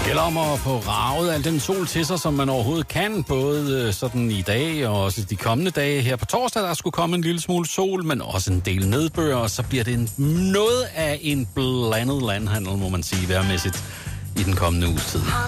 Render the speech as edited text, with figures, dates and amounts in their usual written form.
gælder om at få raget al den sol til sig, som man overhovedet kan, både sådan i dag og også de kommende dage. Her på torsdag, der skulle komme en lille smule sol, men også en del nedbør, og så bliver det noget af en blandet landhandel, må man sige, vejrmæssigt i den kommende uges tid.